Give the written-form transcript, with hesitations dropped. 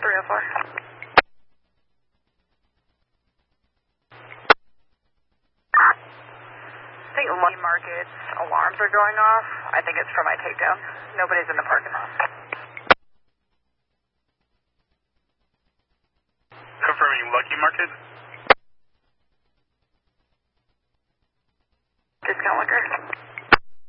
304. I think Lucky Market's alarms are going off. I think it's for my takedown. Nobody's in the parking lot. Confirming Lucky Market. Discount liquor.